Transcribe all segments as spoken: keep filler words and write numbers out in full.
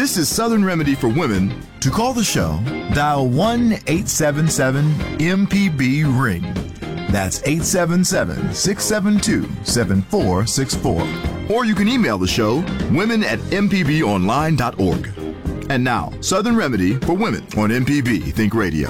This is Southern Remedy for Women. To call the show, dial one eight seven seven M P B ring. That's eight seven seven, six seven two, seven four six four. Or you can email the show, women at m p b online dot org. And now, Southern Remedy for Women on M P B Think Radio.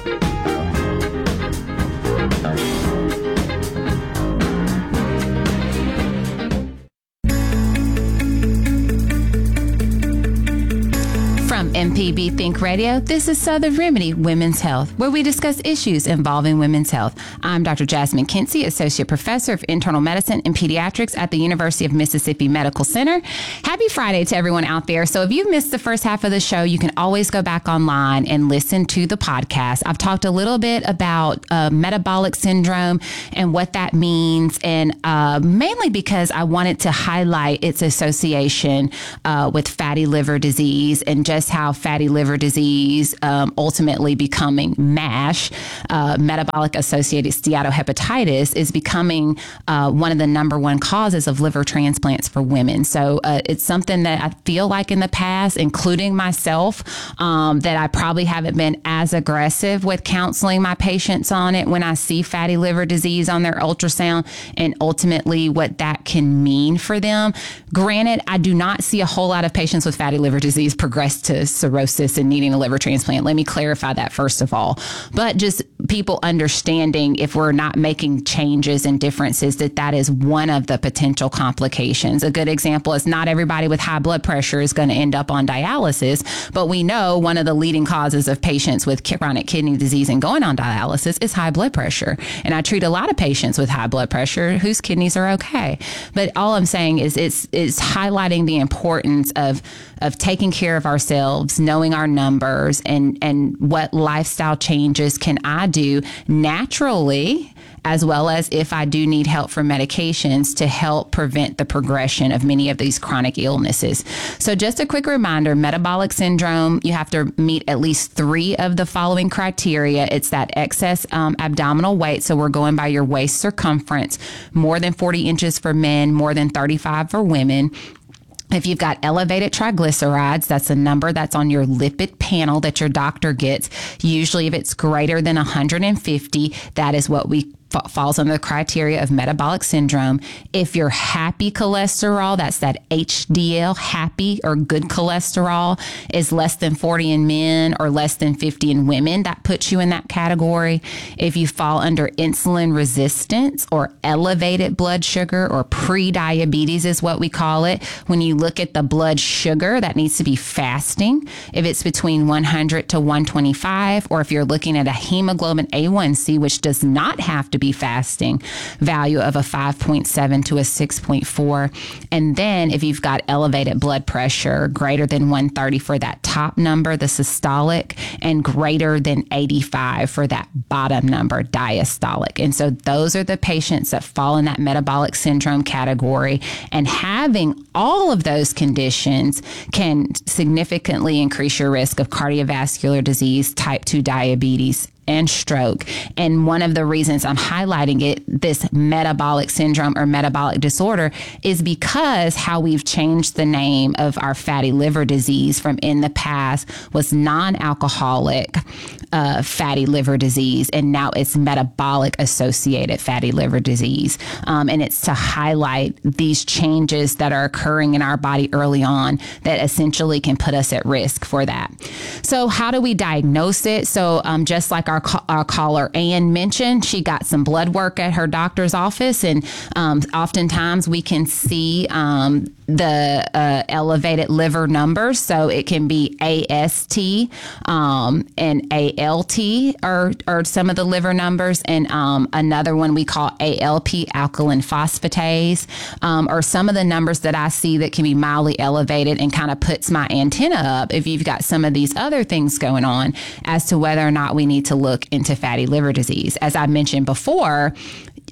From M P B Think Radio, this is Southern Remedy Women's Health, where we discuss issues involving women's health. I'm Doctor Jasmine Kinsey, Associate Professor of Internal Medicine and Pediatrics at the University of Mississippi Medical Center. Happy Friday to everyone out there. So if you missed the first half of the show, you can always go back online and listen to the podcast. I've talked a little bit about uh, metabolic syndrome and what that means, and uh, mainly because I wanted to highlight its association uh, with fatty liver disease and just how fatty liver disease um, ultimately becoming MASH, uh, metabolic associated steatohepatitis, is becoming uh, one of the number one causes of liver transplants for women. So uh, it's something that I feel like in the past, including myself, um, that I probably haven't been as aggressive with counseling my patients on it when I see fatty liver disease on their ultrasound and ultimately what that can mean for them. Granted, I do not see a whole lot of patients with fatty liver disease progress to cirrhosis and needing a liver transplant. Let me clarify that first of all. But just people understanding, if we're not making changes and differences, that that is one of the potential complications. A good example is not everybody with high blood pressure is going to end up on dialysis, but we know one of the leading causes of patients with chronic kidney disease and going on dialysis is high blood pressure. And I treat a lot of patients with high blood pressure whose kidneys are okay. But all I'm saying is it's it's highlighting the importance of of taking care of ourselves, knowing our numbers, and, and what lifestyle changes can I do naturally, as well as if I do need help for medications to help prevent the progression of many of these chronic illnesses. So just a quick reminder, metabolic syndrome, you have to meet at least three of the following criteria. It's that excess um, abdominal weight. So we're going by your waist circumference, more than forty inches for men, more than thirty-five for women. If you've got elevated triglycerides, that's a number that's on your lipid panel that your doctor gets. Usually if it's greater than one hundred fifty, that is what we falls under the criteria of metabolic syndrome. If you're happy cholesterol, that's that H D L, happy or good cholesterol, is less than forty in men or less than fifty in women, that puts you in that category. If you fall under insulin resistance or elevated blood sugar, or pre-diabetes is what we call it, when you look at the blood sugar, that needs to be fasting. If it's between one hundred to one twenty-five, or if you're looking at a hemoglobin A one C, which does not have to be fasting, value of a five point seven to a six point four. And then if you've got elevated blood pressure, greater than one thirty for that top number, the systolic, and greater than eighty-five for that bottom number, diastolic. And so those are the patients that fall in that metabolic syndrome category. And having all of those conditions can significantly increase your risk of cardiovascular disease, type two diabetes, and stroke. And one of the reasons I'm highlighting it, this metabolic syndrome or metabolic disorder, is because how we've changed the name of our fatty liver disease from in the past was non-alcoholic uh, fatty liver disease, and now it's metabolic associated fatty liver disease. Um, and it's to highlight these changes that are occurring in our body early on that essentially can put us at risk for that. So how do we diagnose it? So um, just like our Our, our caller Ann mentioned, she got some blood work at her doctor's office, and um, oftentimes we can see um, the uh, elevated liver numbers. So it can be A S T um, and A L T are, are some of the liver numbers, and um, another one we call A L P, alkaline phosphatase, um, are some of the numbers that I see that can be mildly elevated and kind of puts my antenna up if you've got some of these other things going on as to whether or not we need to look into fatty liver disease. As I mentioned before,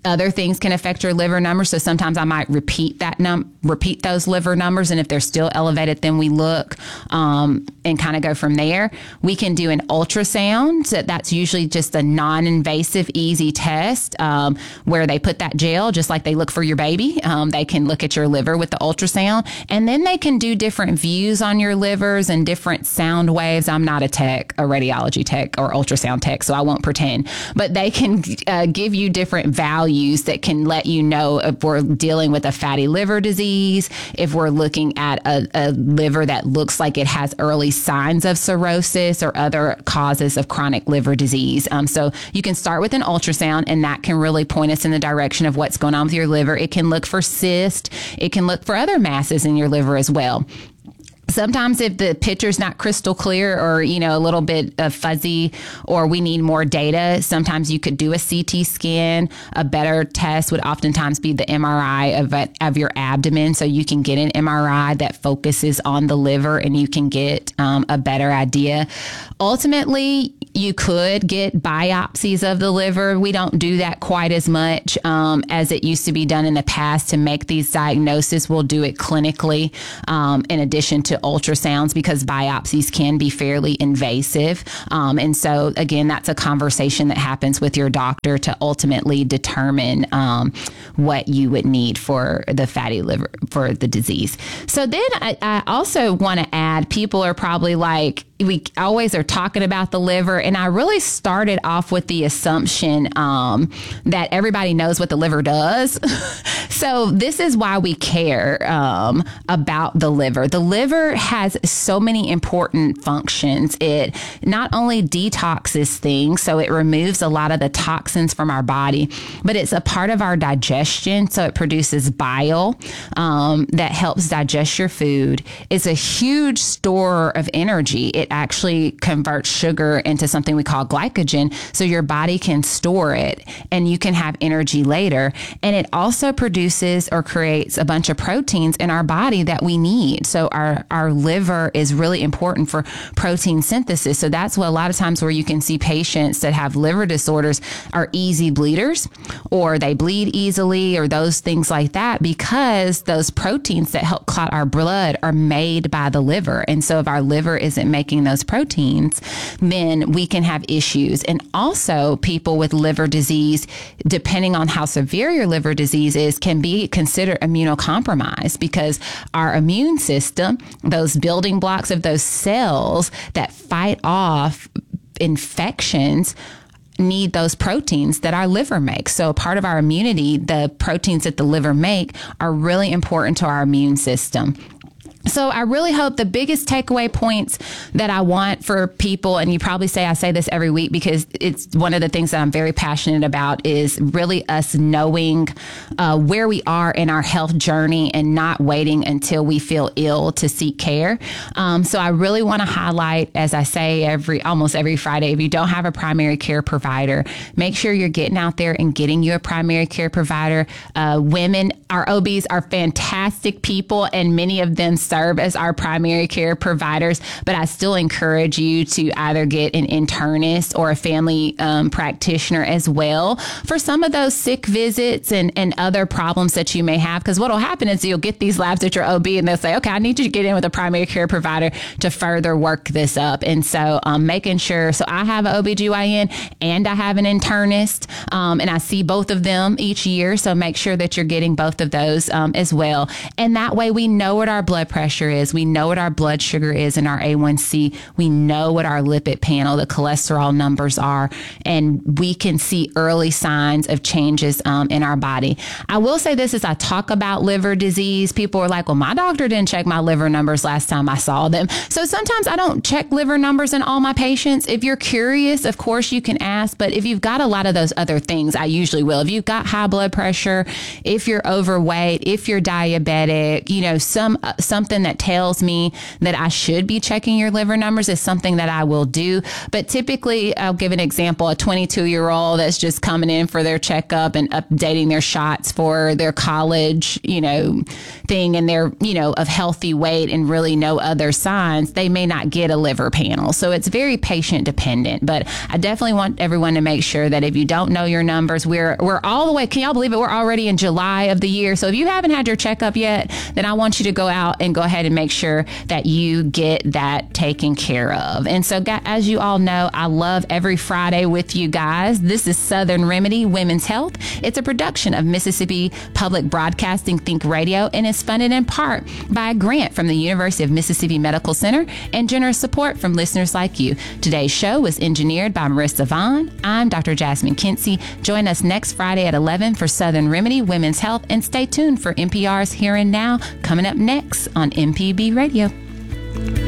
Other things can affect your liver numbers. So sometimes I might repeat that num repeat those liver numbers. And if they're still elevated, then we look um, and kind of go from there. We can do an ultrasound. So that's usually just a non-invasive, easy test um, where they put that gel, just like they look for your baby. Um, they can look at your liver with the ultrasound, and then they can do different views on your livers and different sound waves. I'm not a tech, a radiology tech or ultrasound tech, so I won't pretend, but they can uh, give you different values that can let you know if we're dealing with a fatty liver disease, if we're looking at a, a liver that looks like it has early signs of cirrhosis or other causes of chronic liver disease. Um, so you can start with an ultrasound, and that can really point us in the direction of what's going on with your liver. It can look for cyst. It can look for other masses in your liver as well. Sometimes if the picture's not crystal clear or, you know, a little bit uh, fuzzy, or we need more data, sometimes you could do a C T scan. A better test would oftentimes be the M R I of, of your abdomen. So you can get an M R I that focuses on the liver, and you can get um, a better idea. Ultimately, you could get biopsies of the liver. We don't do that quite as much um, as it used to be done in the past to make these diagnoses. We'll do it clinically um, in addition to ultrasounds, because biopsies can be fairly invasive. Um, and so, again, that's a conversation that happens with your doctor to ultimately determine um, what you would need for the fatty liver, for the disease. So then I, I also want to add, people are probably like, we always are talking about the liver. And I really started off with the assumption um, that everybody knows what the liver does. So this is why we care um, about the liver. The liver has so many important functions. It not only detoxes things, so it removes a lot of the toxins from our body, but it's a part of our digestion. So it produces bile um, that helps digest your food. It's a huge store of energy. It actually converts sugar into something we call glycogen, so your body can store it and you can have energy later. And it also produces or creates a bunch of proteins in our body that we need. So our, our liver is really important for protein synthesis. So that's what a lot of times where you can see patients that have liver disorders are easy bleeders, or they bleed easily, or those things like that, because those proteins that help clot our blood are made by the liver. And so if our liver isn't making those proteins, then we can have issues. And also, people with liver disease, depending on how severe your liver disease is, can be considered immunocompromised, because our immune system, those building blocks of those cells that fight off infections, need those proteins that our liver makes. So part of our immunity, the proteins that the liver make, are really important to our immune system. So I really hope the biggest takeaway points that I want for people, and you probably say I say this every week because it's one of the things that I'm very passionate about, is really us knowing uh, where we are in our health journey and not waiting until we feel ill to seek care. Um, so I really want to highlight, as I say every almost every Friday, if you don't have a primary care provider, make sure you're getting out there and getting you a primary care provider. Uh, women, our O Bs are fantastic people, and many of them serve as our primary care providers, but I still encourage you to either get an internist or a family um, practitioner as well for some of those sick visits and, and other problems that you may have. Because what will happen is you'll get these labs at your O B and they'll say, okay, I need you to get in with a primary care provider to further work this up. And so um, making sure, so I have an O B G Y N and I have an internist, um, and I see both of them each year. So make sure that you're getting both of those um, as well. And that way we know what our blood pressure is. We know what our blood sugar is and our A one C. We know what our lipid panel, the cholesterol numbers are, and we can see early signs of changes um, in our body. I will say this as I talk about liver disease, people are like, well, my doctor didn't check my liver numbers last time I saw them. So sometimes I don't check liver numbers in all my patients. If you're curious, of course you can ask, but if you've got a lot of those other things, I usually will. If you've got high blood pressure, if you're overweight, if you're diabetic, you know, some uh, something something that tells me that I should be checking your liver numbers, it's something that I will do. But typically, I'll give an example, a twenty-two year old that's just coming in for their checkup and updating their shots for their college, you know, thing, and they're, you know, of healthy weight and really no other signs, they may not get a liver panel. So it's very patient dependent. But I definitely want everyone to make sure that if you don't know your numbers, we're we're all the way, can y'all believe it? We're already in July of the year. So if you haven't had your checkup yet, then I want you to go out and go ahead and make sure that you get that taken care of. And so, as you all know, I love every Friday with you guys. This is Southern Remedy Women's Health. It's a production of Mississippi Public Broadcasting Think Radio, and is funded in part by a grant from the University of Mississippi Medical Center and generous support from listeners like you. Today's show was engineered by Marissa Vaughn. I'm Doctor Jasmine Kinsey. Join us next Friday at eleven for Southern Remedy Women's Health, and stay tuned for N P R's Here and Now coming up next on M P B Radio.